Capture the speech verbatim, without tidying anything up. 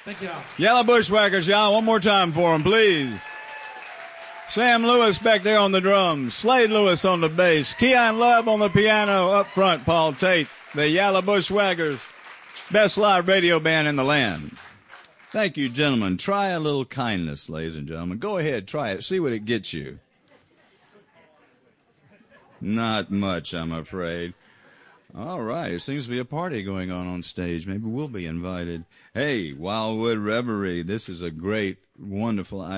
Thank y'all. Yellow Bushwhackers, y'all. One more time for them, please. Sam Lewis back there on the drums. Slade Lewis on the bass. Keon Love on the piano. Up front, Paul Tate. The Yellow Bushwhackers. Best live radio band in the land. Thank you, gentlemen. Try a little kindness, ladies and gentlemen. Go ahead, try it. See what it gets you. Not much, I'm afraid. All right. There seems to be a party going on on stage. Maybe we'll be invited. Hey, Wildwood Reverie. This is a great, wonderful